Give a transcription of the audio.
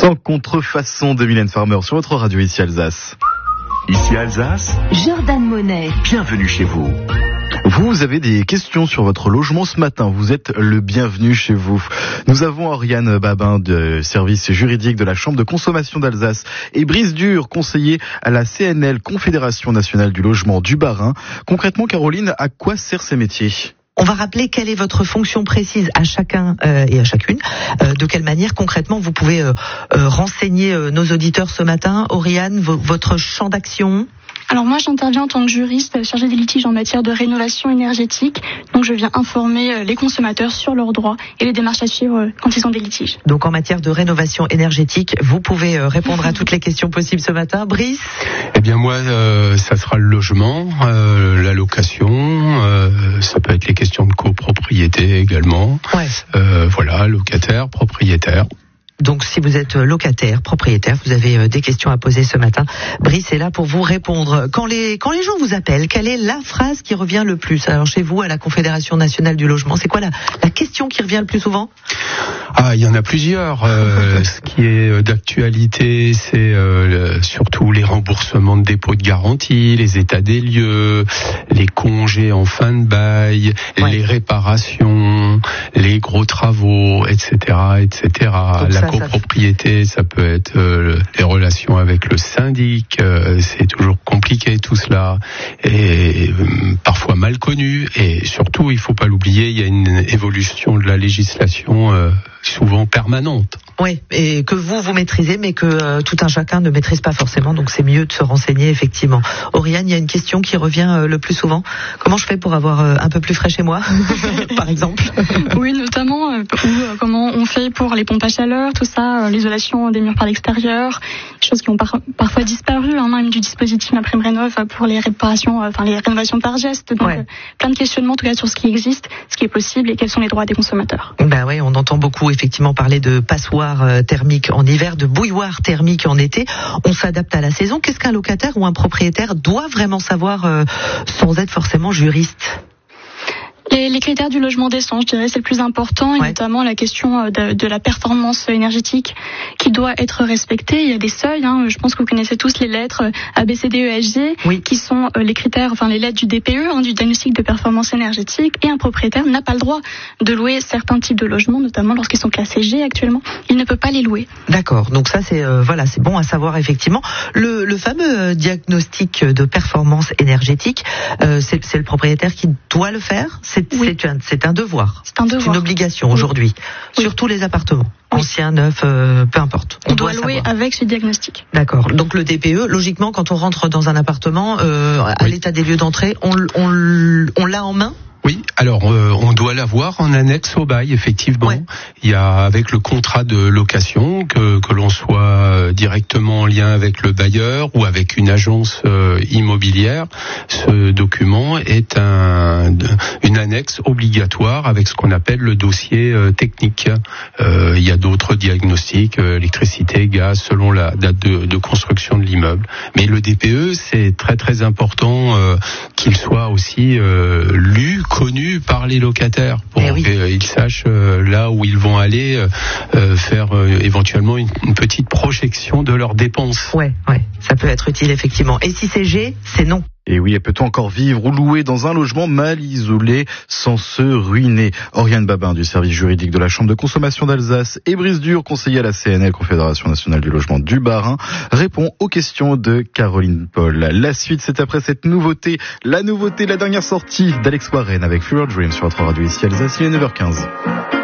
Sans contrefaçon de Mylène Farmer sur votre radio ici Alsace. Ici Alsace, Jordan Monet. Bienvenue chez vous. Vous avez des questions sur votre logement ce matin, vous êtes le bienvenu chez vous. Nous avons Oriane Babin de service juridique de la Chambre de consommation d'Alsace et Brice Dur, conseiller à la CNL, Confédération nationale du logement du Bas-Rhin. Concrètement, Caroline, à quoi servent ces métiers ? On va rappeler quelle est votre fonction précise à chacun et à chacune. De quelle manière concrètement vous pouvez renseigner nos auditeurs ce matin. Oriane, votre champ d'action ? Alors moi j'interviens en tant que juriste chargée des litiges en matière de rénovation énergétique. Donc je viens informer les consommateurs sur leurs droits et les démarches à suivre quand ils ont des litiges. Donc en matière de rénovation énergétique, vous pouvez répondre à toutes les questions possibles ce matin. Brice ? Eh bien moi ça sera le logement, la location, ça peut être les questions de copropriété également. Ouais. Voilà, locataire, propriétaire. Donc si vous êtes locataire, propriétaire, vous avez des questions à poser ce matin, Brice est là pour vous répondre. Quand les gens vous appellent, quelle est la phrase qui revient le plus ? Alors chez vous, à la Confédération nationale du logement, c'est quoi la question qui revient le plus souvent ? Il y en a plusieurs. Ce qui est d'actualité, c'est surtout les remboursements de dépôts de garantie, les états des lieux, les congés en fin de bail, les réparations, les gros travaux, etc., etc. La copropriété, ça peut être les relations avec le syndic, c'est toujours compliqué tout cela, et parfois mal connu, et surtout, il faut pas l'oublier, il y a une évolution de la législation souvent permanente. Oui, et que vous maîtrisez, mais que tout un chacun ne maîtrise pas forcément, donc c'est mieux de se renseigner, effectivement. Oriane, il y a une question qui revient le plus souvent. Comment je fais pour avoir un peu plus frais chez moi, par exemple ? Oui, notamment, comment on fait pour les pompes à chaleur, tout ça, l'isolation des murs par l'extérieur, choses qui ont parfois disparu, même du dispositif MaPrimeRénov' pour les réparations, les rénovations par geste. Donc, plein de questionnements, en tout cas, sur ce qui existe, ce qui est possible et quels sont les droits des consommateurs. Ben oui, on entend beaucoup, effectivement, parler de passoires thermiques en hiver, de bouilloires thermiques en été. On s'adapte à la saison. Qu'est-ce qu'un locataire ou un propriétaire doit vraiment savoir sans être forcément juriste ? Les critères du logement décent, je dirais, c'est le plus important, et notamment la question de la performance énergétique qui doit être respectée. Il y a des seuils, je pense que vous connaissez tous les lettres A, B, C, D, E, F, G, qui sont les critères, les lettres du DPE, du diagnostic de performance énergétique, et un propriétaire n'a pas le droit de louer certains types de logements, notamment lorsqu'ils sont classés G actuellement, il ne peut pas les louer. D'accord, donc ça c'est c'est bon à savoir effectivement. Le fameux diagnostic de performance énergétique, c'est le propriétaire qui doit le faire. C'est un devoir. C'est un devoir. C'est une obligation aujourd'hui. Sur tous les appartements. Anciens, neufs, peu importe. On doit louer avec ce diagnostic. D'accord. Donc le DPE, logiquement, quand on rentre dans un appartement, à l'état des lieux d'entrée, on l'a en main ? Oui, alors on doit l'avoir en annexe au bail, effectivement. Il y a avec le contrat de location que l'on soit directement en lien avec le bailleur ou avec une agence immobilière. Ce document est une annexe obligatoire avec ce qu'on appelle le dossier technique. Il y a d'autres diagnostics, électricité, gaz, selon la date de construction de l'immeuble. Mais le DPE, c'est très très important qu'il soit aussi lu, connu par les locataires pour qu'ils sachent là où ils vont aller faire éventuellement une petite projection de leurs dépenses. Ouais, ça peut être utile effectivement. Et si c'est G, c'est non. Et oui, peut-on encore vivre ou louer dans un logement mal isolé sans se ruiner ? Oriane Babin du service juridique de la Chambre de consommation d'Alsace et Brice Dur, conseiller à la CNL, Confédération nationale du logement du Bas-Rhin, répond aux questions de Caroline Paul. La suite, c'est après cette nouveauté, la dernière sortie d'Alex Warren avec Fever Dream sur votre radio ici Alsace, il est 9h15.